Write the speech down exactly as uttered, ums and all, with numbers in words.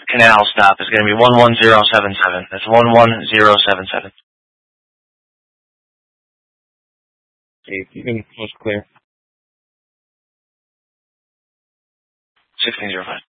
canal stop is going to be one one zero seven seven. That's one one zero seven seven. Okay, you can close clear. sixteen zero five.